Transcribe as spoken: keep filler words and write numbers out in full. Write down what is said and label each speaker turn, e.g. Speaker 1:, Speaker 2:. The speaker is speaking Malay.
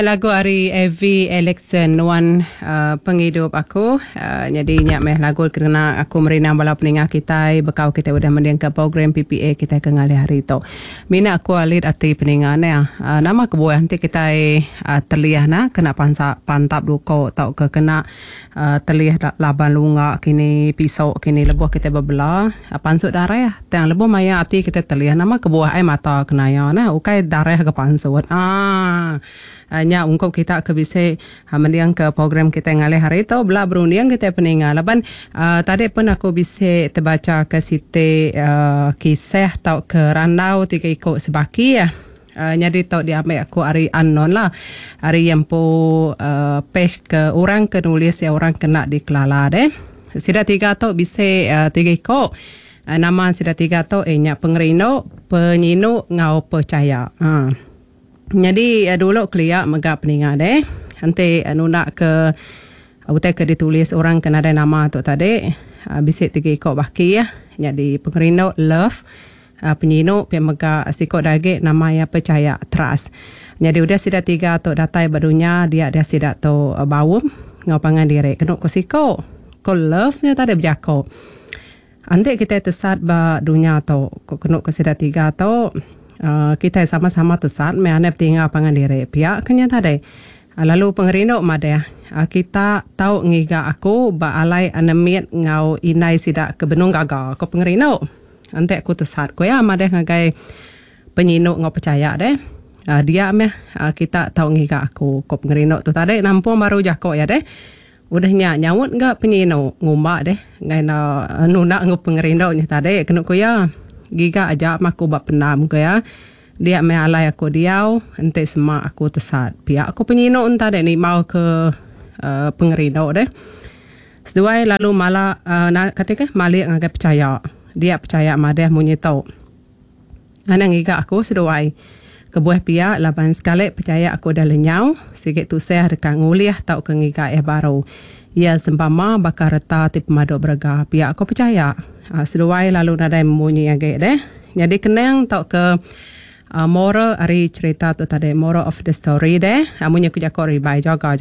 Speaker 1: Lagu hari every election one uh, penghidup aku uh, jadi nyak meh lagu kerana aku merina bala peningah kita bekau kita udah mendiang ke program P P A kita ke ngali hari tu mina aku alit ati peningah ne uh, nama kebuah nanti kita uh, terliah na kena pansa pantap duko tau ke kena uh, terliah laban lunga kini pisau kini lebuh kita bebelah uh, pansut darah ya tang lebuh maya ati kita terliah nama kebuah ai mata kena ya na ukai darah ke pansut ah nya ungkap kita ke bisa uh, mendiang ke program kita ngalih hari itu belah berundiang kita peninggal laban uh, tadi pun aku bisa terbaca ke situ uh, kisah tau ke randau tiga ikut sebaki ya uh, jadi tau diambil aku hari anon lah hari yang po uh, page ke orang ke nulis ya orang kena dikelala deh sida tiga tau bisa uh, tiga ikut uh, nama sida tiga tau eh nyak pengerino penyino ngau percaya uh. Jadi uh, dulu kelia megap peningat deh. Nanti uh, nak ke utai ke ditulis orang kena ada nama tu tadi. Uh, bisik tiga ikut baki ya. Jadi pengerino love uh, penyino pihak megap sikot daging nama ya percaya trust. Jadi udah sida tiga tu datai badunya dia dia sida tu uh, bawum ngapangan diri kena ko sikot. Ko love nya tadi berjako. Nanti kita tesat ba dunia tu kena ko sida tiga tu Uh, kita sama-sama tesat meanep tinggal pangan diri pihak kenya tadi uh, lalu pengerino mada uh, kita tahu ngiga aku ba alai anemiat ngau inai sidak ke benung gagal ko pengerino ante aku tesat ko ya mada ngagai penyino ngau percaya deh uh, dia meh uh, kita tahu ngiga aku ko pengerino tu tadi nampung baru jako ya deh udahnya nyawut enggak penyino ngumba deh ngai na uh, nuna ngau pengerino nya tadi kena ko ya giga aja aku bak penam ko ya dia me alai aku diau ente sema aku tesat pihak aku penyino entah deh ni mau ke uh, pengerino deh seduai lalu malah uh, na ketika malik ngagai percaya dia percaya madeh munyi tau ana giga aku seduai kebuah pihak laban sekali percaya aku dah lenyau sikit tu saya dekat nguliah tau ke giga eh baru ia sempama bakar reta tip madok berga pihak aku percaya uh, seduai lalu nadai memunyi agak deh jadi kenang tau ke uh, moral hari cerita tu tadi moral of the story deh amunnya aku jago ribai jaga